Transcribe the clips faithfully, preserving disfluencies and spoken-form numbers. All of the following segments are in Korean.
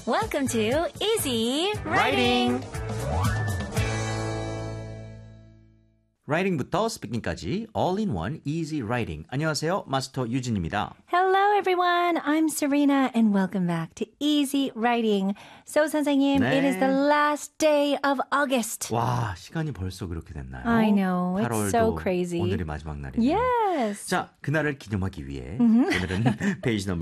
Welcome to Easy Writing. 라이팅부터 스피킹까지 all-in-one easy writing. 안녕하세요. 마스터 유진입니다. Hello everyone. I'm Serena and welcome back to Easy Writing. So 선생님, 네. it is the last day of August. 와, 시간이 벌써 그렇게 됐나요? I know. It's 팔월도 so crazy. 오늘이 마지막 날이네요. Yes. 자, 그날을 기념하기 위해 오늘은 페이지 넘버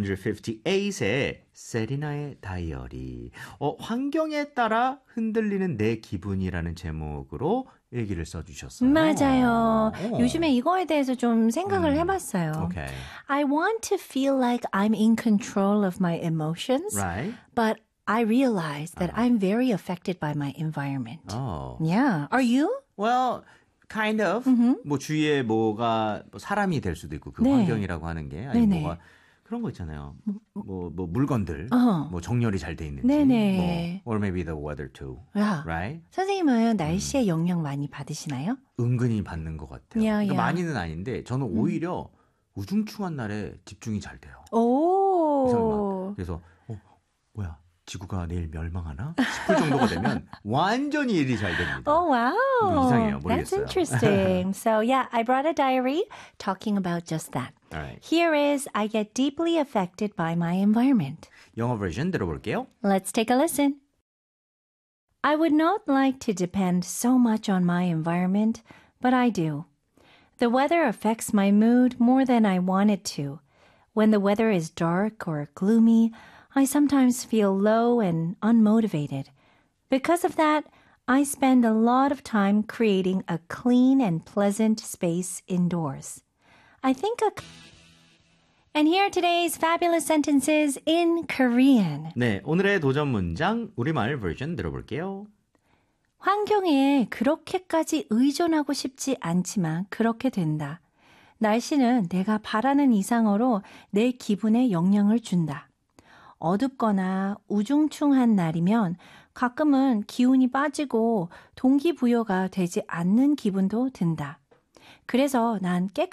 백오십팔의 세리나의 다이어리. 어, 환경에 따라 흔들리는 내 기분이라는 제목으로 일기를 써주셨어요. 맞아요. 오. 요즘에 이거에 대해서 좀 생각을 음. 해봤어요. Okay. I want to feel like I'm in control of my emotions, Right. but I realize that I'm very affected by my environment. Oh. Yeah. Are you? Well, kind of. 뭐 주위에 뭐가 뭐 사람이 될 수도 있고 그 네. 환경이라고 하는 게 아니면 네네. 뭐가 그런 거 있잖아요. 뭐, 뭐 물건들, 어. 뭐 정렬이 잘 돼 있는지, 네네. 뭐, or maybe the weather too, 야. right? 선생님은 날씨에 영향 많이 받으시나요? 은근히 받는 것 같아요. 야, 그러니까 야. 많이는 아닌데 저는 오히려 우중충한 날에 집중이 잘 돼요. 오. 그래서 막 그래서 어 뭐야 지구가 내일 멸망하나 싶을 정도가 되면 완전히 일이 잘 됩니다. Oh, wow. 뭐 이상해요. That's 모르겠어요. interesting. So, yeah, I brought a diary talking about just that. All right. Here is I get deeply affected by my environment. 영어 버전 들어볼게요. Let's take a listen. I would not like to depend so much on my environment, but I do. The weather affects my mood more than I want it to. When the weather is dark or gloomy, I sometimes feel low and unmotivated. Because of that, I spend a lot of time creating a clean and pleasant space indoors. I think a... And here are today's fabulous sentences in Korean. 네, 오늘의 도전 문장 우리말 버전 들어볼게요. 환경에 그렇게까지 의존하고 싶지 않지만 그렇게 된다. 날씨는 내가 바라는 이상으로 내 기분에 영향을 준다. 어둡거나 우중충한 날이면 가끔은 기운이 빠지고 동기부여가 되지 않는 기분도 든다. 그래서 난 깨끗한